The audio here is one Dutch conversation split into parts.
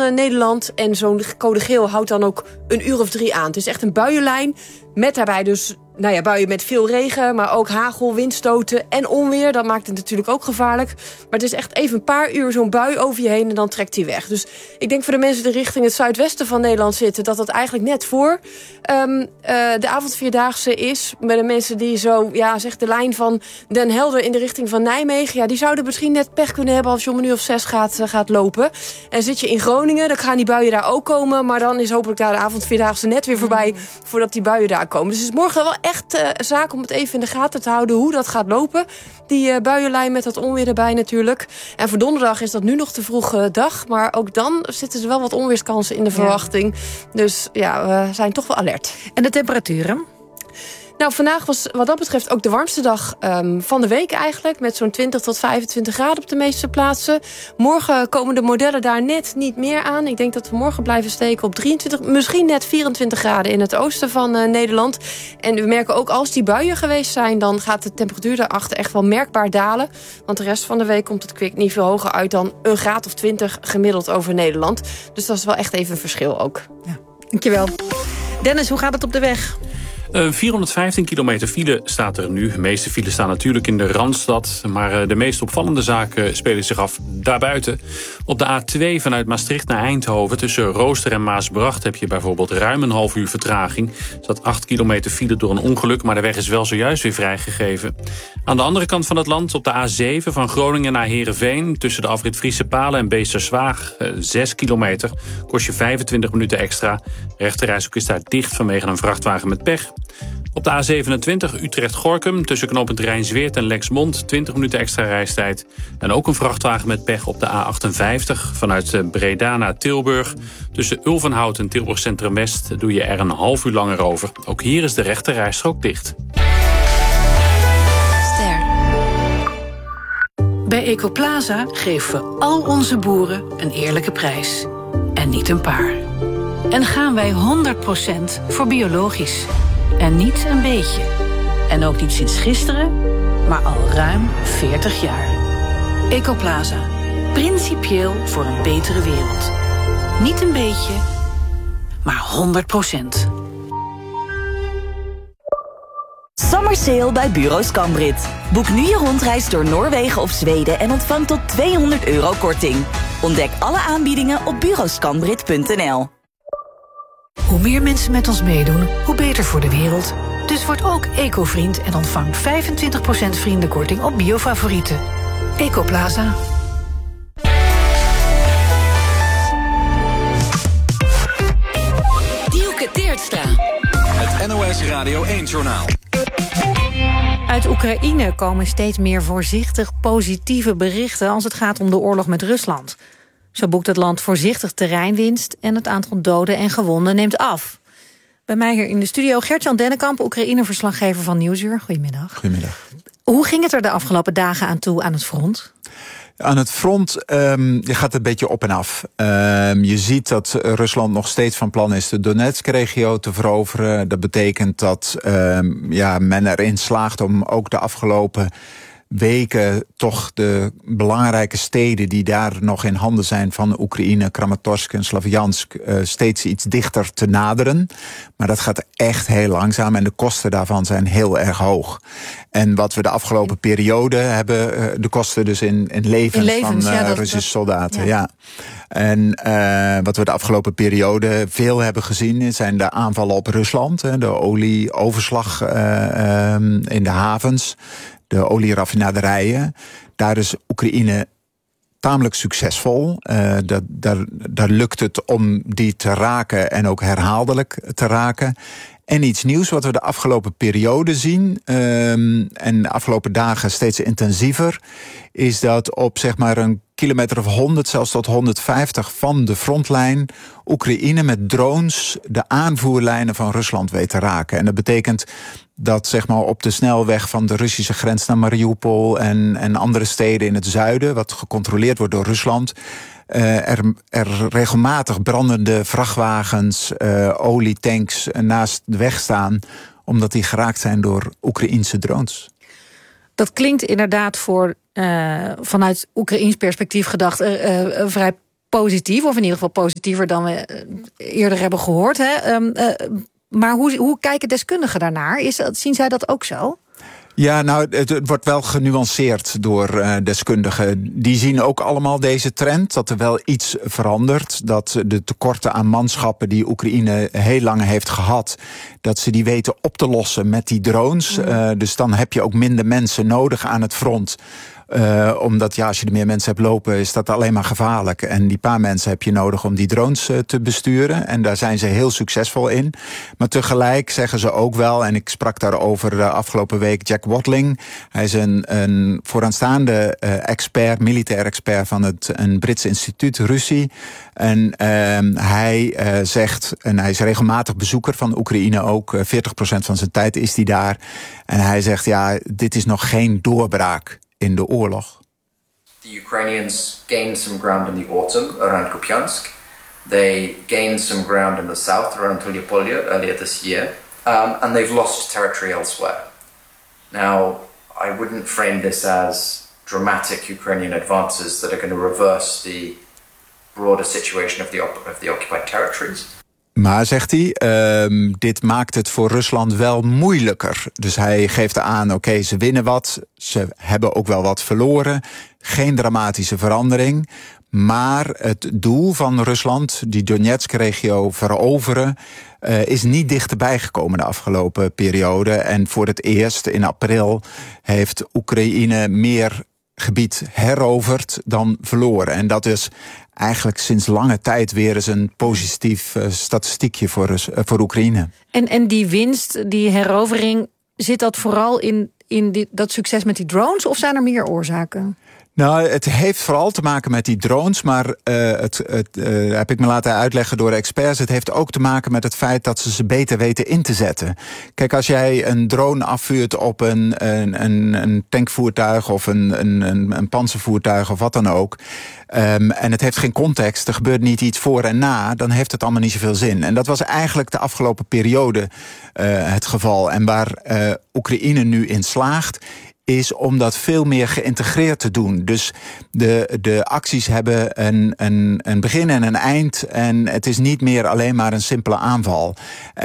Nederland. En zo'n code geel houdt dan ook een uur of 3 aan. Het is echt een buienlijn met daarbij dus buien met veel regen, maar ook hagel, windstoten en onweer. Dat maakt het natuurlijk ook gevaarlijk. Maar het is echt even een paar uur zo'n bui over je heen en dan trekt hij weg. Dus ik denk voor de mensen die richting het zuidwesten van Nederland zitten, dat eigenlijk net voor de avondvierdaagse is. Met de mensen die zo, zeg de lijn van Den Helder in de richting van Nijmegen, die zouden misschien net pech kunnen hebben als je om 6:00 gaat lopen. En zit je in Groningen, dan gaan die buien daar ook komen. Maar dan is hopelijk daar de avondvierdaagse net weer voorbij voordat die buien daar komen. Dus het is morgen wel echt zaak om het even in de gaten te houden hoe dat gaat lopen. Die buienlijn met dat onweer erbij natuurlijk. En voor donderdag is dat nu nog te vroege dag. Maar ook dan zitten er wel wat onweerskansen in de verwachting. Dus we zijn toch wel alert. En de temperaturen? Nou, vandaag was wat dat betreft ook de warmste dag van de week eigenlijk. Met zo'n 20 tot 25 graden op de meeste plaatsen. Morgen komen de modellen daar net niet meer aan. Ik denk dat we morgen blijven steken op 23, misschien net 24 graden in het oosten van Nederland. En we merken ook als die buien geweest zijn, dan gaat de temperatuur daarachter echt wel merkbaar dalen. Want de rest van de week komt het kwik niet veel hoger uit dan een graad of 20 gemiddeld over Nederland. Dus dat is wel echt even een verschil ook. Ja, dankjewel. Dennis, hoe gaat het op de weg? 415 kilometer file staat er nu. De meeste files staan natuurlijk in de Randstad. Maar de meest opvallende zaken spelen zich af daarbuiten. Op de A2 vanuit Maastricht naar Eindhoven, tussen Rooster en Maasbracht, heb je bijvoorbeeld ruim een half uur vertraging. Er staat 8 kilometer file door een ongeluk, maar de weg is wel zojuist weer vrijgegeven. Aan de andere kant van het land, op de A7 van Groningen naar Heerenveen, tussen de afrit Friese Palen en Beesterswaag, 6 kilometer. Kost je 25 minuten extra. De rechterrijstrook is daar dicht vanwege een vrachtwagen met pech. Op de A27 Utrecht-Gorkum tussen knooppunt Rijnsweert en Lexmond 20 minuten extra reistijd. En ook een vrachtwagen met pech op de A58 vanuit Breda naar Tilburg. Tussen Ulvenhout en Tilburg Centrum West doe je er een half uur langer over. Ook hier is de rechterrijstrook dicht. Bij Ecoplaza geven we al onze boeren een eerlijke prijs. En niet een paar. En gaan wij 100% voor biologisch. En niet een beetje. En ook niet sinds gisteren, maar al ruim 40 jaar. Ecoplaza. Principieel voor een betere wereld. Niet een beetje, maar 100%. Summer Sale bij Bureau Scambrit. Boek nu je rondreis door Noorwegen of Zweden en ontvang tot €200 korting. Ontdek alle aanbiedingen op bureauscambrit.nl. Hoe meer mensen met ons meedoen, hoe beter voor de wereld. Dus word ook eco-vriend en ontvang 25% vriendenkorting op biofavorieten. Ecoplaza. Dielke Teertstra. Het NOS Radio 1-journaal. Uit Oekraïne komen steeds meer voorzichtig positieve berichten als het gaat om de oorlog met Rusland. Zo boekt het land voorzichtig terreinwinst en het aantal doden en gewonden neemt af. Bij mij hier in de studio Gert-Jan Dennekamp, Oekraïne-verslaggever van Nieuwsuur. Goedemiddag. Goedemiddag. Hoe ging het er de afgelopen dagen aan toe aan het front? Aan het front gaat het een beetje op en af. Je ziet dat Rusland nog steeds van plan is de Donetsk-regio te veroveren. Dat betekent dat men erin slaagt om ook de afgelopen weken toch de belangrijke steden die daar nog in handen zijn van Oekraïne, Kramatorsk en Slavjansk, steeds iets dichter te naderen. Maar dat gaat echt heel langzaam en de kosten daarvan zijn heel erg hoog. En wat we de afgelopen periode hebben, de kosten dus in levens van Russische soldaten. Ja. En wat we de afgelopen periode veel hebben gezien zijn de aanvallen op Rusland. De olieoverslag in de havens, de olieraffinaderijen. Daar is Oekraïne tamelijk succesvol. Daar lukt het om die te raken en ook herhaaldelijk te raken. En iets nieuws wat we de afgelopen periode zien, en de afgelopen dagen steeds intensiever, is dat op zeg maar een kilometer of 100, zelfs tot 150 van de frontlijn Oekraïne met drones de aanvoerlijnen van Rusland weet te raken. En dat betekent dat zeg maar op de snelweg van de Russische grens naar Mariupol en andere steden in het zuiden, wat gecontroleerd wordt door Rusland, er regelmatig brandende vrachtwagens, olietanks naast de weg staan, omdat die geraakt zijn door Oekraïense drones. Dat klinkt inderdaad vanuit Oekraïens perspectief gedacht vrij positief, of in ieder geval positiever dan we eerder hebben gehoord. Hè? Maar hoe kijken deskundigen daarnaar? Zien zij dat ook zo? Ja, nou, het wordt wel genuanceerd door deskundigen. Die zien ook allemaal deze trend, dat er wel iets verandert. Dat de tekorten aan manschappen die Oekraïne heel lang heeft gehad, dat ze die weten op te lossen met die drones. Dus dan heb je ook minder mensen nodig aan het front. Omdat als je er meer mensen hebt lopen, is dat alleen maar gevaarlijk. En die paar mensen heb je nodig om die drones te besturen. En daar zijn ze heel succesvol in. Maar tegelijk zeggen ze ook wel, en ik sprak daarover afgelopen week Jack Watling. Hij is een vooraanstaande expert, militair expert van een Brits instituut, RUSI. En hij zegt, en hij is regelmatig bezoeker van Oekraïne ook, 40% van zijn tijd is hij daar. En hij zegt, ja, dit is nog geen doorbraak in de oorlog. The Ukrainians gained some ground in the autumn around Kupiansk. They gained some ground in the south around Tuliopolye earlier this year. And they've lost territory elsewhere. Now, I wouldn't frame this as dramatic Ukrainian advances that are going to reverse the broader situation of the occupied territories. Maar, zegt hij, dit maakt het voor Rusland wel moeilijker. Dus hij geeft aan, oké, ze winnen wat. Ze hebben ook wel wat verloren. Geen dramatische verandering. Maar het doel van Rusland, die Donetsk-regio veroveren, is niet dichterbij gekomen de afgelopen periode. En voor het eerst in april heeft Oekraïne meer gebied heroverd dan verloren. En dat is eigenlijk sinds lange tijd weer eens een positief statistiekje voor Oekraïne. En die winst, die herovering, zit dat vooral in dat succes met die drones, of zijn er meer oorzaken? Nou, het heeft vooral te maken met die drones, maar heb ik me laten uitleggen door experts. Het heeft ook te maken met het feit dat ze beter weten in te zetten. Kijk, als jij een drone afvuurt op een tankvoertuig of een panzervoertuig of wat dan ook, en het heeft geen context, er gebeurt niet iets voor en na, dan heeft het allemaal niet zoveel zin. En dat was eigenlijk de afgelopen periode het geval. En waar Oekraïne nu in slaagt, is om dat veel meer geïntegreerd te doen. Dus de acties hebben een begin en een eind. En het is niet meer alleen maar een simpele aanval.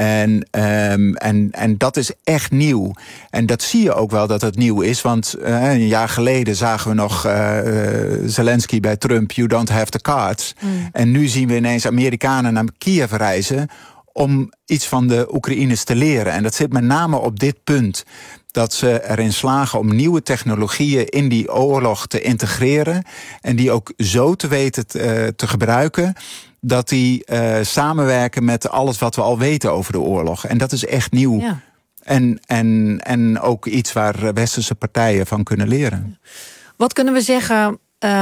En dat is echt nieuw. En dat zie je ook wel dat het nieuw is. Want een jaar geleden zagen we nog Zelensky bij Trump, you don't have the cards. En nu zien we ineens Amerikanen naar Kiev reizen om iets van de Oekraïners te leren. En dat zit met name op dit punt, dat ze erin slagen om nieuwe technologieën in die oorlog te integreren en die ook zo te weten te gebruiken dat die samenwerken met alles wat we al weten over de oorlog. En dat is echt nieuw. Ja. En ook iets waar westerse partijen van kunnen leren. Wat kunnen we zeggen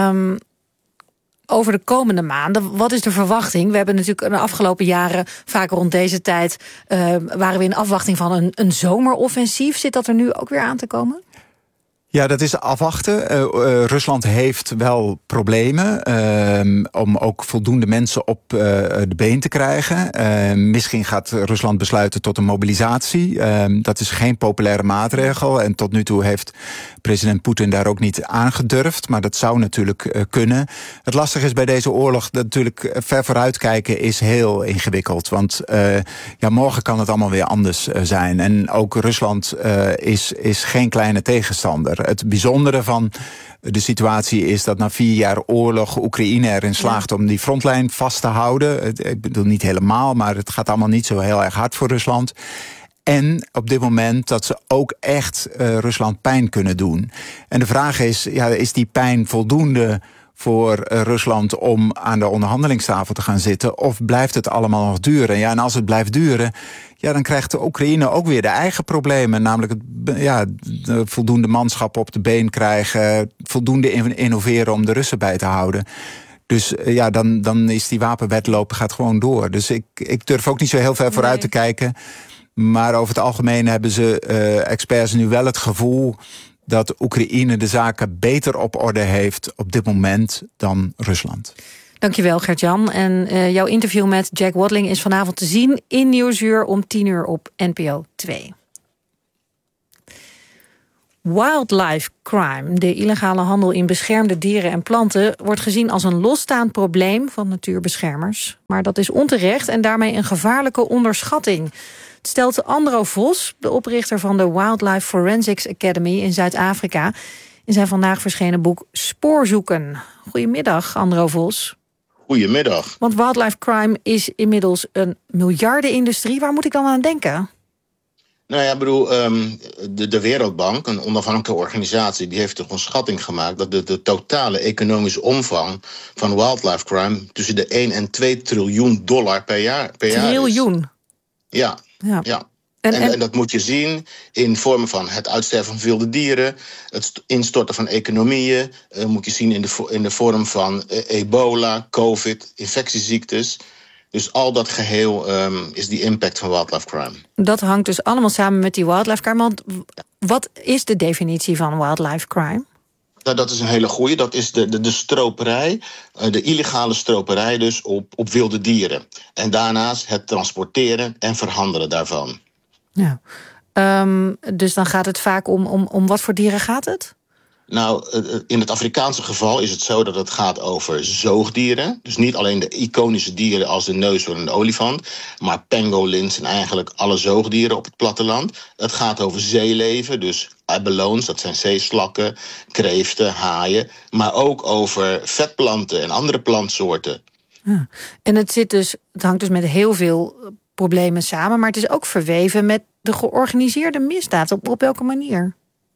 over de komende maanden? Wat is de verwachting? We hebben natuurlijk de afgelopen jaren, vaak rond deze tijd, waren we in afwachting van een zomeroffensief. Zit dat er nu ook weer aan te komen? Ja, dat is afwachten. Rusland heeft wel problemen om ook voldoende mensen op de been te krijgen. Misschien gaat Rusland besluiten tot een mobilisatie. Dat is geen populaire maatregel. En tot nu toe heeft president Poetin daar ook niet aangedurfd. Maar dat zou natuurlijk kunnen. Het lastige is bij deze oorlog dat natuurlijk ver vooruitkijken is heel ingewikkeld. Want morgen kan het allemaal weer anders zijn. En ook Rusland is geen kleine tegenstander. Het bijzondere van de situatie is dat na 4 jaar oorlog Oekraïne erin slaagt om die frontlijn vast te houden. Ik bedoel niet helemaal, maar het gaat allemaal niet zo heel erg hard voor Rusland. En op dit moment dat ze ook echt Rusland pijn kunnen doen. En de vraag is die pijn voldoende voor Rusland om aan de onderhandelingstafel te gaan zitten, of blijft het allemaal nog duren? Ja, en als het blijft duren, dan krijgt de Oekraïne ook weer de eigen problemen. Namelijk de voldoende manschap op de been krijgen, voldoende innoveren om de Russen bij te houden. Dus dan is die wapenwedloop gaat gewoon door. Dus ik durf ook niet zo heel ver vooruit te kijken. Maar over het algemeen hebben ze experts nu wel het gevoel dat Oekraïne de zaken beter op orde heeft op dit moment dan Rusland. Dankjewel, Gert-Jan. En jouw interview met Jack Watling is vanavond te zien in Nieuwsuur om 10:00 op NPO 2. Wildlife crime, de illegale handel in beschermde dieren en planten, wordt gezien als een losstaand probleem van natuurbeschermers. Maar dat is onterecht en daarmee een gevaarlijke onderschatting. Het stelt Andro Vos, de oprichter van de Wildlife Forensics Academy in Zuid-Afrika, in zijn vandaag verschenen boek Spoorzoeken. Goedemiddag, Andro Vos. Goedemiddag. Want wildlife crime is inmiddels een miljardenindustrie. Waar moet ik dan aan denken? Nou ja, ik bedoel, de Wereldbank, een onafhankelijke organisatie, die heeft toch een schatting gemaakt dat de totale economische omvang van wildlife crime tussen de 1 en 2 triljoen dollar per jaar Triljoen? Is. Ja. En dat moet je zien in vormen van het uitsterven van wilde dieren, het instorten van economieën, moet je zien in de vorm van ebola, covid, infectieziektes. Dus al dat geheel is die impact van wildlife crime. Dat hangt dus allemaal samen met die wildlife crime. Want wat is de definitie van wildlife crime? Nou, dat is een hele goeie. Dat is de stroperij, de illegale stroperij dus op wilde dieren. En daarnaast het transporteren en verhandelen daarvan. Ja. Dus dan gaat het vaak om wat voor dieren gaat het? Nou, in het Afrikaanse geval is het zo dat het gaat over zoogdieren. Dus niet alleen de iconische dieren als de neushoorn en de olifant, maar pangolins en eigenlijk alle zoogdieren op het platteland. Het gaat over zeeleven, dus abaloons, dat zijn zeeslakken, kreeften, haaien. Maar ook over vetplanten en andere plantsoorten. Ja. En het hangt dus met heel veel problemen samen, maar het is ook verweven met de georganiseerde misdaad. Op welke manier?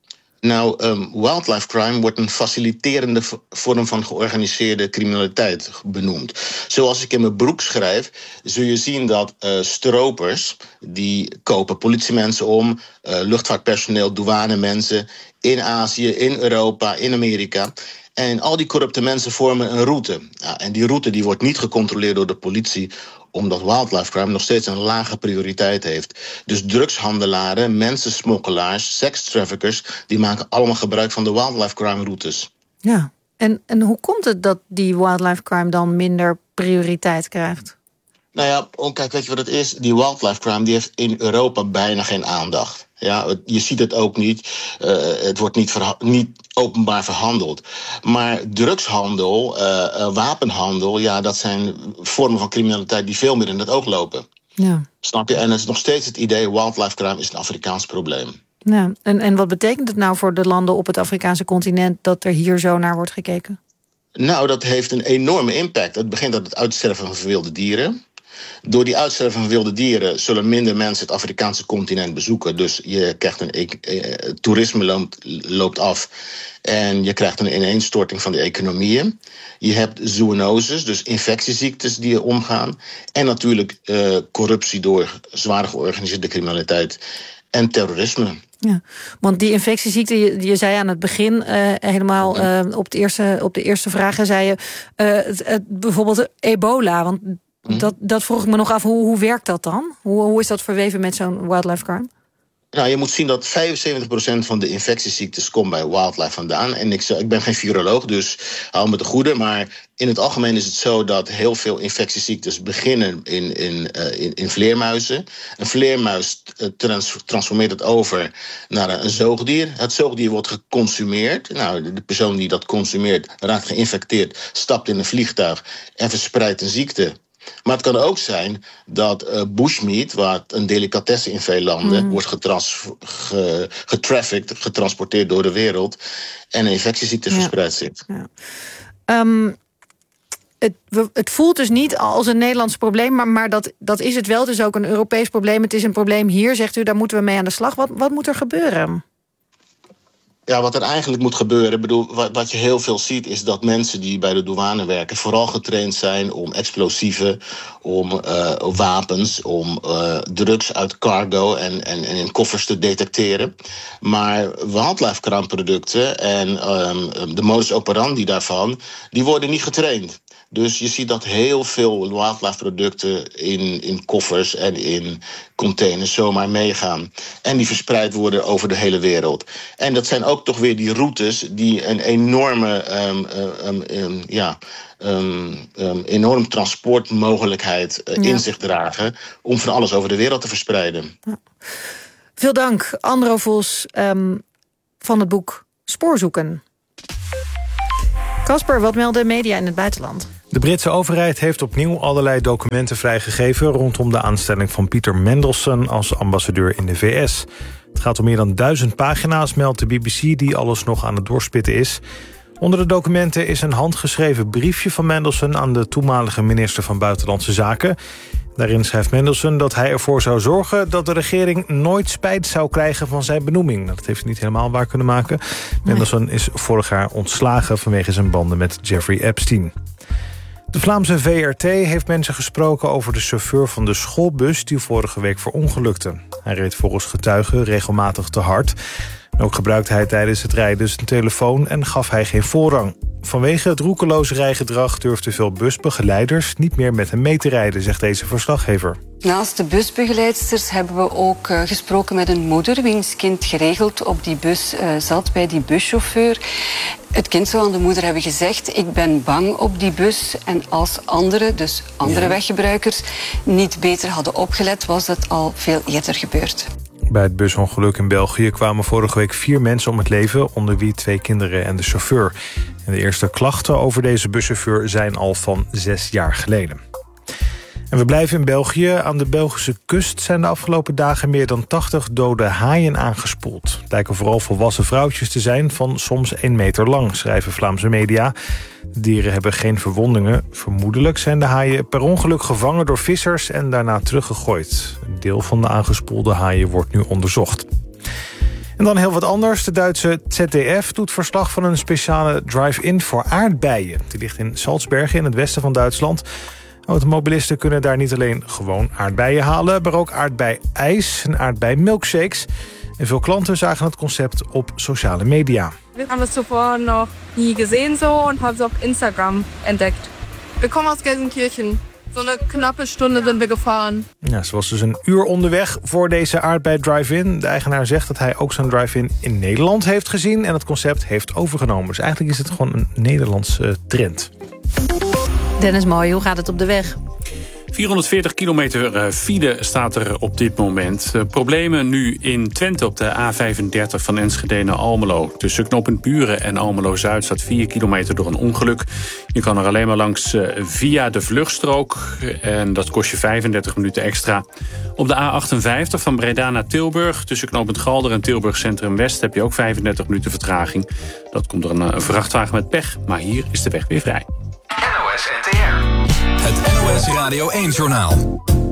Nou, wildlife crime wordt een faciliterende vorm van georganiseerde criminaliteit benoemd. Zoals ik in mijn boek schrijf, zul je zien dat stropers, die kopen politiemensen om, luchtvaartpersoneel, douanemensen in Azië, in Europa, in Amerika. En al die corrupte mensen vormen een route. Ja, en die route die wordt niet gecontroleerd door de politie, omdat wildlife crime nog steeds een lage prioriteit heeft. Dus drugshandelaren, mensensmokkelaars, sekstraffickers, die maken allemaal gebruik van de wildlife crime routes. Ja, en hoe komt het dat die wildlife crime dan minder prioriteit krijgt? Nou ja, kijk, weet je wat het is? Die wildlife crime die heeft in Europa bijna geen aandacht. Ja, je ziet het ook niet. Het wordt niet openbaar verhandeld. Maar drugshandel, wapenhandel, ja, dat zijn vormen van criminaliteit die veel meer in het oog lopen. Ja. Snap je? En het is nog steeds het idee, wildlife crime is een Afrikaans probleem. Ja. En wat betekent het nou voor de landen op het Afrikaanse continent dat er hier zo naar wordt gekeken? Nou, dat heeft een enorme impact. Het begint met het uitsterven van wilde dieren. Door die uitsterven van wilde dieren zullen minder mensen het Afrikaanse continent bezoeken. Dus je krijgt toerisme loopt af. En je krijgt een ineenstorting van de economieën. Je hebt zoonoses, dus infectieziektes die omgaan. En natuurlijk corruptie door zware georganiseerde criminaliteit en terrorisme. Ja, want die infectieziekte, je zei aan het begin helemaal op de eerste vragen zei je bijvoorbeeld ebola. Want dat vroeg ik me nog af, hoe werkt dat dan? Hoe is dat verweven met zo'n wildlife crime? Nou, je moet zien dat 75% van de infectieziektes komt bij wildlife vandaan. En ik ben geen viroloog, dus hou me te goede. Maar in het algemeen is het zo dat heel veel infectieziektes beginnen in vleermuizen. Een vleermuis transformeert het over naar een zoogdier. Het zoogdier wordt geconsumeerd. Nou, de persoon die dat consumeert raakt geïnfecteerd, stapt in een vliegtuig en verspreidt een ziekte. Maar het kan ook zijn dat bushmeat, wat een delicatesse in veel landen, wordt getransporteerd door de wereld en een infectieziekte verspreidt zich. Ja. Het voelt dus niet als een Nederlands probleem, maar dat is het wel. Het is ook een Europees probleem. Het is een probleem hier, zegt u, daar moeten we mee aan de slag. Wat moet er gebeuren? Ja, wat er eigenlijk moet gebeuren, wat je heel veel ziet, is dat mensen die bij de douane werken vooral getraind zijn om explosieven, om wapens, om drugs uit cargo en in koffers te detecteren. Maar wildlife crime producten en de modus operandi daarvan, die worden niet getraind. Dus je ziet dat heel veel wildlife producten in koffers en in containers zomaar meegaan. En die verspreid worden over de hele wereld. En dat zijn ook toch weer die routes die een enorme enorm transportmogelijkheid in zich dragen om van alles over de wereld te verspreiden. Ja. Veel dank, Andro Vos. van het boek Spoorzoeken. Casper, wat melden media in het buitenland? De Britse overheid heeft opnieuw allerlei documenten vrijgegeven rondom de aanstelling van Peter Mandelson als ambassadeur in de VS. Het gaat om meer dan 1000 pagina's, meldt de BBC, die alles nog aan het doorspitten is. Onder de documenten is een handgeschreven briefje van Mandelson aan de toenmalige minister van Buitenlandse Zaken. Daarin schrijft Mandelson dat hij ervoor zou zorgen dat de regering nooit spijt zou krijgen van zijn benoeming. Dat heeft hij niet helemaal waar kunnen maken. Mandelson is vorig jaar ontslagen vanwege zijn banden met Jeffrey Epstein. De Vlaamse VRT heeft mensen gesproken over de chauffeur van de schoolbus die vorige week verongelukte. Hij reed volgens getuigen regelmatig te hard. Ook gebruikte hij tijdens het rijden zijn telefoon en gaf hij geen voorrang. Vanwege het roekeloze rijgedrag durfden veel busbegeleiders niet meer met hem mee te rijden, zegt deze verslaggever. Naast de busbegeleidsters hebben we ook gesproken met een moeder wiens kind geregeld op die bus zat bij die buschauffeur. Het kind zou aan de moeder hebben gezegd: ik ben bang op die bus. En als anderen, dus andere weggebruikers, niet beter hadden opgelet, was dat al veel eerder gebeurd. Bij het busongeluk in België kwamen vorige week 4 mensen om het leven, onder wie 2 kinderen en de chauffeur. En de eerste klachten over deze buschauffeur zijn al van 6 jaar geleden. En we blijven in België. Aan de Belgische kust zijn de afgelopen dagen meer dan 80 dode haaien aangespoeld. Het lijken vooral volwassen vrouwtjes te zijn van soms 1 meter lang, schrijven Vlaamse media. De dieren hebben geen verwondingen. Vermoedelijk zijn de haaien per ongeluk gevangen door vissers en daarna teruggegooid. Een deel van de aangespoelde haaien wordt nu onderzocht. En dan heel wat anders. De Duitse ZDF doet verslag van een speciale drive-in voor aardbeien. Die ligt in Salzbergen in het westen van Duitsland. Automobilisten kunnen daar niet alleen gewoon aardbeien halen, maar ook aardbei-ijs en aardbei-milkshakes. En veel klanten zagen het concept op sociale media. We hebben het zuvor nog nie gezien zo en hebben ze op Instagram entdeckt. We komen uit Gelsenkirchen. Zo'n knappe stunde zijn we gevaren. Ja, ze was dus een uur onderweg voor deze aardbei drive-in. De eigenaar zegt dat hij ook zo'n drive-in in Nederland heeft gezien en het concept heeft overgenomen. Dus eigenlijk is het gewoon een Nederlandse trend. Dennis Mooi, hoe gaat het op de weg? 440 kilometer file staat er op dit moment. Problemen nu in Twente op de A35 van Enschede naar Almelo. Tussen knooppunt Buren en Almelo-Zuid staat 4 kilometer door een ongeluk. Je kan er alleen maar langs via de vluchtstrook. En dat kost je 35 minuten extra. Op de A58 van Breda naar Tilburg. Tussen knooppunt Galder en Tilburg Centrum West heb je ook 35 minuten vertraging. Dat komt door een vrachtwagen met pech. Maar hier is de weg weer vrij. NOS NTR. Het NOS Radio 1-journaal.